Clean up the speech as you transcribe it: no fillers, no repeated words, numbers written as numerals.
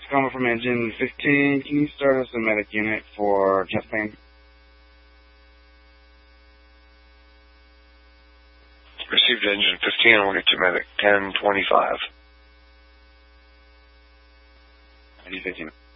coming from engine 15. Can you start us a medic unit for chest pain? Received engine 15, we'll get to medic 1025. I need 15.